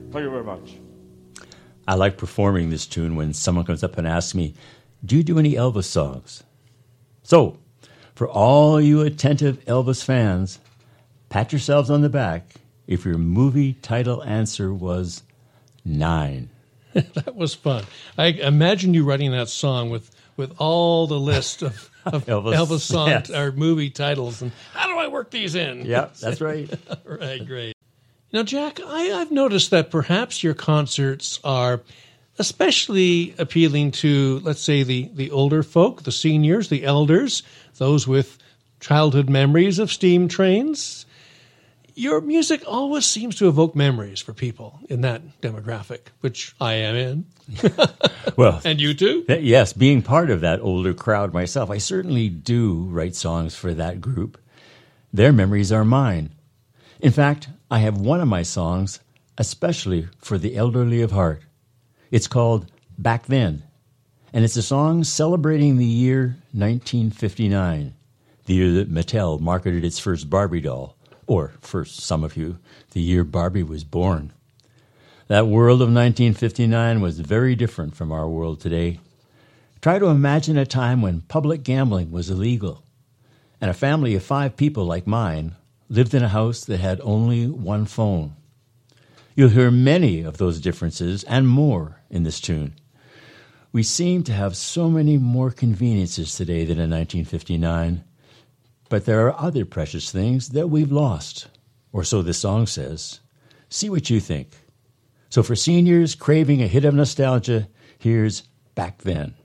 Thank you very much. I like performing this tune when someone comes up and asks me, do you do any Elvis songs? So, for all you attentive Elvis fans, pat yourselves on the back if your movie title answer was 9. That was fun. I imagine you writing that song with all the list of Elvis songs or movie titles, and how do I work these in? Yeah, that's right. Right, great. Now, Jack, I've noticed that perhaps your concerts are especially appealing to, let's say, the older folk, the seniors, the elders, those with childhood memories of steam trains. Your music always seems to evoke memories for people in that demographic, which I am in. Well, and you too? Yes, being part of that older crowd myself, I certainly do write songs for that group. Their memories are mine. In fact, I have one of my songs especially for the elderly of heart. It's called Back Then, and it's a song celebrating the year 1959, the year that Mattel marketed its first Barbie doll. Or, for some of you, the year Barbie was born. That world of 1959 was very different from our world today. Try to imagine a time when public gambling was illegal, and a family of 5 people like mine lived in a house that had only one phone. You'll hear many of those differences and more in this tune. We seem to have so many more conveniences today than in 1959, but there are other precious things that we've lost, or so this song says. See what you think. So for seniors craving a hit of nostalgia, here's Back Then.